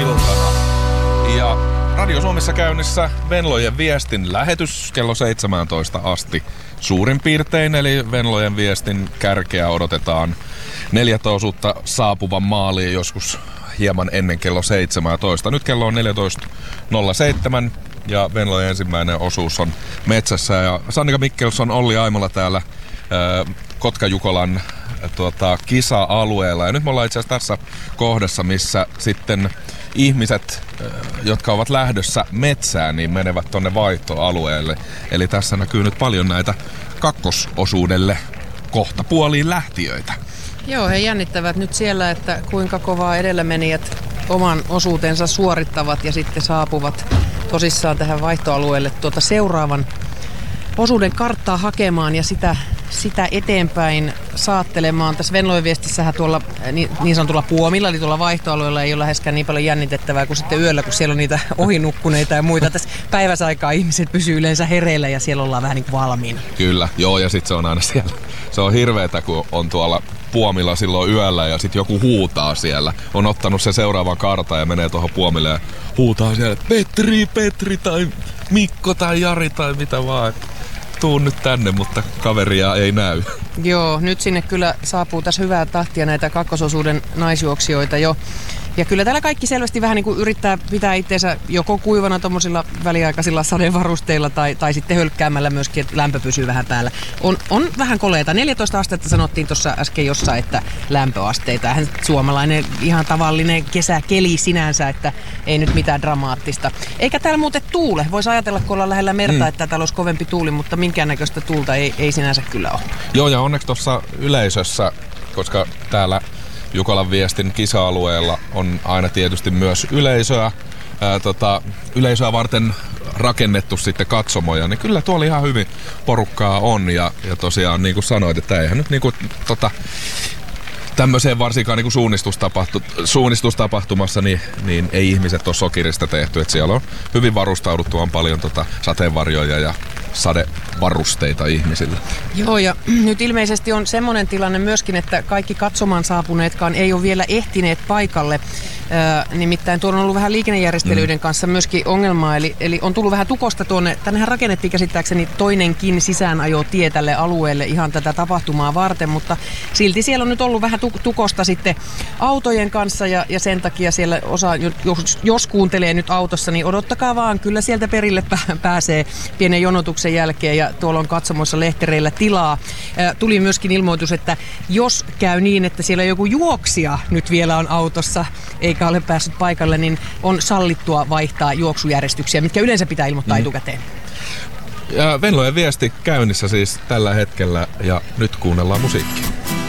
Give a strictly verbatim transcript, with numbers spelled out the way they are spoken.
iltana. Ja Radio Suomessa käynnissä Venlojen viestin lähetys kello seitsemäntoista asti suurin piirtein. Eli Venlojen viestin kärkeä odotetaan neljättä osuutta saapuvan maaliin joskus hieman ennen kello seitsemäntoista. Nyt kello on neljätoista nolla seitsemän ja Venlojen ensimmäinen osuus on metsässä. Ja Sannika Mikkelson, Olli Aimola täällä ää, Kotka-Jukolan tuota, kisa-alueella. Ja nyt me ollaan itse asiassa tässä kohdassa, missä sitten ihmiset, jotka ovat lähdössä metsään, niin menevät tonne vaihtoalueelle. Eli tässä näkyy nyt paljon näitä kakkososuudelle kohtapuoliin lähtiöitä. Joo, he jännittävät nyt siellä, että kuinka kovaa edellämenijät oman osuutensa suorittavat ja sitten saapuvat tosissaan tähän vaihtoalueelle tuota seuraavan osuuden karttaa hakemaan ja sitä, sitä eteenpäin saattelemaan. Tässä Venlojen viestissähän tuolla niin, niin sanotulla puomilla, eli tuolla vaihtoalueella ei ole läheskään niin paljon jännitettävää kuin sitten yöllä, kun siellä on niitä ohinukkuneita ja muita. Tässä päiväsaikaa ihmiset pysyy yleensä hereillä ja siellä ollaan vähän niin kuin valmiina. Kyllä, joo, ja sitten se on aina siellä. Se on hirveetä, kun on tuolla puomilla silloin yöllä ja sitten joku huutaa siellä. On ottanut se seuraavan kartan ja menee tuohon puomille ja huutaa siellä, Petri, Petri tai Mikko tai Jari tai mitä vaan. Tuun nyt tänne, mutta kaveria ei näy. Joo, nyt sinne kyllä saapuu tässä hyvää tahtia näitä kakkososuuden naisjuoksijoita jo. Ja kyllä täällä kaikki selvästi vähän niin kuin yrittää pitää itseensä joko kuivana tommosilla väliaikaisilla sadevarusteilla tai, tai sitten hölkkäämällä myöskin, että lämpö pysyy vähän päällä. On, on vähän koleita. neljätoista astetta sanottiin tuossa äsken jossain, että lämpöasteita. Eihän suomalainen ihan tavallinen kesäkeli sinänsä, että ei nyt mitään dramaattista. Eikä täällä muuten tuule. Voisi ajatella, kun ollaan lähellä merta, mm. että täällä olisi kovempi tuuli, mutta minkäännäköistä tuulta ei, ei sinänsä kyllä ole. Joo, ja onneksi tuossa yleisössä, koska täällä Jukolan viestin kisa-alueella on aina tietysti myös yleisöä, ää, tota, yleisöä varten rakennettu sitten katsomoja, niin kyllä tuolla ihan hyvin porukkaa on. Ja, ja tosiaan niin kuin sanoit, että eihän nyt niin kuin, tota, tämmöiseen varsinkaan niin kuin suunnistustapahtu, suunnistustapahtumassa, niin, niin ei ihmiset ole sokirista tehty. Että siellä on hyvin varustauduttu, on paljon tota, sateenvarjoja ja sadevarusteita ihmisille. Joo, ja nyt ilmeisesti on semmoinen tilanne myöskin, että kaikki katsomaan saapuneetkaan ei ole vielä ehtineet paikalle. Äh, nimittäin tuolla on ollut vähän liikennejärjestelyiden mm. kanssa myöskin ongelmaa, eli, eli on tullut vähän tukosta tuonne. Tännehän rakennettiin käsittääkseni toinenkin sisäänajotie tälle alueelle ihan tätä tapahtumaa varten, mutta silti siellä on nyt ollut vähän tukosta sitten autojen kanssa ja, ja sen takia siellä osa, jos, jos kuuntelee nyt autossa, niin odottakaa vaan, kyllä sieltä perille pääsee pienen jonotuksen jälkeen ja tuolla on katsomoissa lehtereillä tilaa. Ää, tuli myöskin ilmoitus, että jos käy niin, että siellä joku juoksija nyt vielä on autossa eikä ole päässyt paikalle, niin on sallittua vaihtaa juoksujärjestyksiä, mitkä yleensä pitää ilmoittaa mm. etukäteen. Ja Venlojen viesti käynnissä siis tällä hetkellä ja nyt kuunnellaan musiikkia.